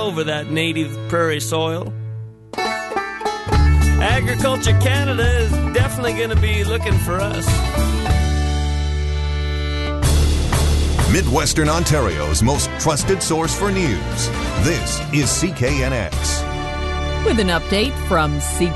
over that native prairie soil. Agriculture Canada is definitely going to be looking for us. Midwestern Ontario's most trusted source for news. This is CKNX. With an update from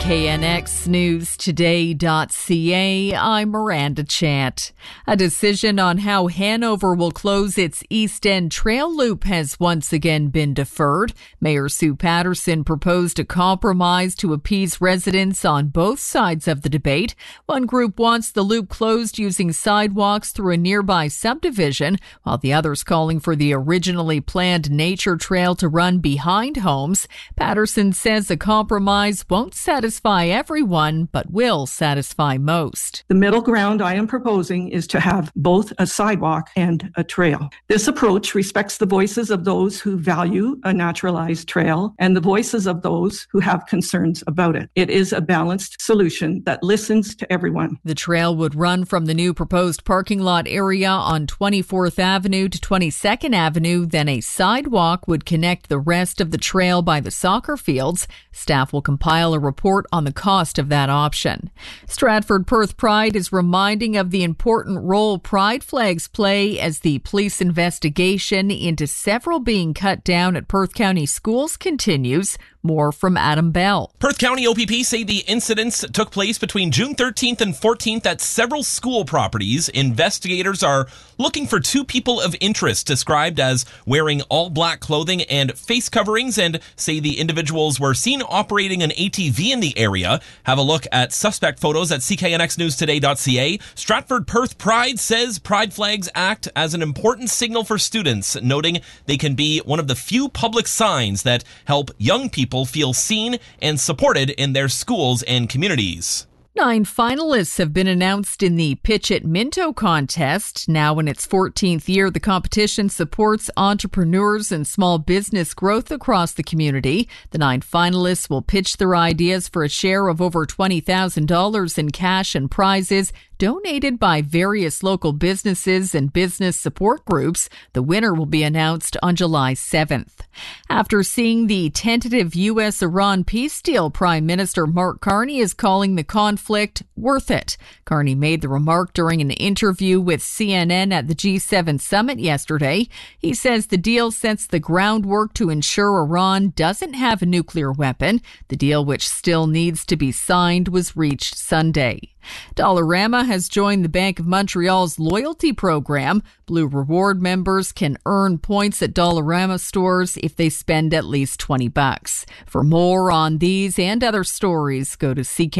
CKNXNewsToday.ca, I'm Miranda Chant. A decision on how Hanover will close its East End Trail Loop has once again been deferred. Mayor Sue Patterson proposed a compromise to appease residents on both sides of the debate. One group wants the loop closed using sidewalks through a nearby subdivision, while the others calling for the originally planned nature trail to run behind homes. Patterson says the compromise won't satisfy everyone, but will satisfy most. The middle ground I am proposing is to have both a sidewalk and a trail. This approach respects the voices of those who value a naturalized trail and the voices of those who have concerns about it. It is a balanced solution that listens to everyone. The trail would run from the new proposed parking lot area on 24th Avenue to 22nd Avenue. Then a sidewalk would connect the rest of the trail by the soccer fields. Staff will compile a report on the cost of that option. Stratford Perth Pride is reminding of the important role pride flags play as the police investigation into several being cut down at Perth County schools continues. More from Adam Bell. Perth County OPP say the incidents took place between June 13th and 14th at several school properties. Investigators are looking for two people of interest described as wearing all black clothing and face coverings, and say the individuals were seen operating an ATV in the area. Have a look at suspect photos at cknxnewstoday.ca. Stratford Perth Pride says pride flags act as an important signal for students, noting they can be one of the few public signs that help young people feel seen and supported in their schools and communities. 9 finalists have been announced in the Pitch at Minto contest. Now in its 14th year, the competition supports entrepreneurs and small business growth across the community. The 9 finalists will pitch their ideas for a share of over $20,000 in cash and prizes donated by various local businesses and business support groups. The winner will be announced on July 7th. After seeing the tentative U.S.-Iran peace deal, Prime Minister Mark Carney is calling the conflict worth it. Carney made the remark during an interview with CNN at the G7 summit yesterday. He says the deal sets the groundwork to ensure Iran doesn't have a nuclear weapon. The deal, which still needs to be signed, was reached Sunday. Dollarama has joined the Bank of Montreal's loyalty program. Blue Reward members can earn points at Dollarama stores if they spend at least $20. For more on these and other stories, go to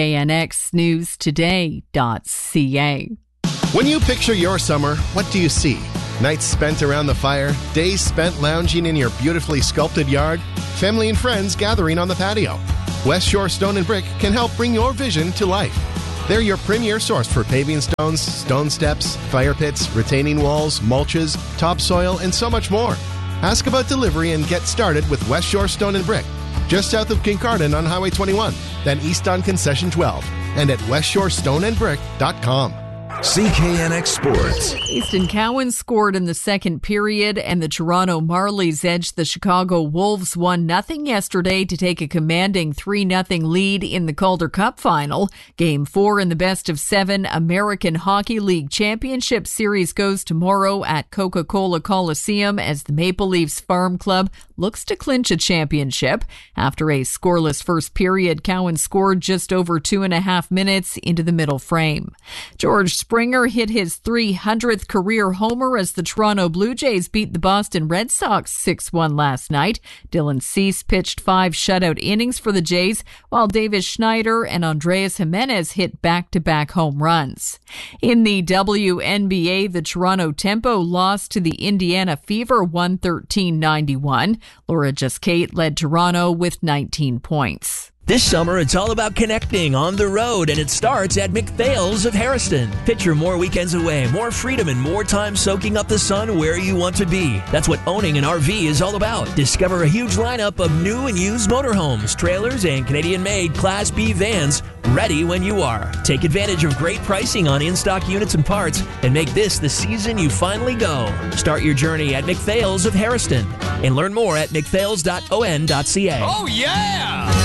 cknxnewstoday.ca. When you picture your summer, what do you see? Nights spent around the fire, days spent lounging in your beautifully sculpted yard, family and friends gathering on the patio. West Shore Stone and Brick can help bring your vision to life. They're your premier source for paving stones, stone steps, fire pits, retaining walls, mulches, topsoil, and so much more. Ask about delivery and get started with West Shore Stone and Brick, just south of Kincardine on Highway 21, then east on Concession 12, and at westshorestoneandbrick.com. CKNX Sports. Easton Cowan scored in the second period, and the Toronto Marlies edged the Chicago Wolves 1-0 yesterday to take a commanding 3-0 lead in the Calder Cup final. Game 4 in the best-of-7 American Hockey League Championship Series goes tomorrow at Coca-Cola Coliseum as the Maple Leafs Farm Club looks to clinch a championship. After a scoreless first period, Cowan scored just over 2.5 minutes into the middle frame. George Springer hit his 300th career homer as the Toronto Blue Jays beat the Boston Red Sox 6-1 last night. Dylan Cease pitched 5 shutout innings for the Jays, while Davis Schneider and Andreas Jimenez hit back-to-back home runs. In the WNBA, the Toronto Tempo lost to the Indiana Fever 113-91. Laura Jascate led Toronto with 19 points. This summer, it's all about connecting on the road, and it starts at McPhail's of Harrison. Picture more weekends away, more freedom, and more time soaking up the sun where you want to be. That's what owning an RV is all about. Discover a huge lineup of new and used motorhomes, trailers, and Canadian-made Class B vans ready when you are. Take advantage of great pricing on in-stock units and parts, and make this the season you finally go. Start your journey at McPhail's of Harrison, and learn more at mcphails.on.ca. Oh, yeah!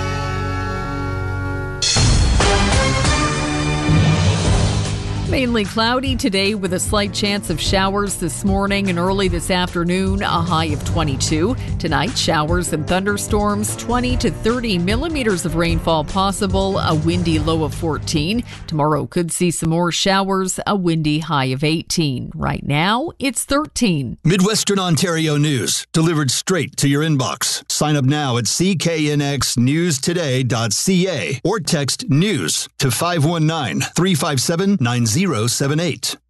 Mainly cloudy today with a slight chance of showers this morning and early this afternoon, a high of 22. Tonight, showers and thunderstorms, 20 to 30 millimeters of rainfall possible, a windy low of 14. Tomorrow could see some more showers, a windy high of 18. Right now, it's 13. Midwestern Ontario news, delivered straight to your inbox. Sign up now at cknxnewstoday.ca or text NEWS to 519-357-9078.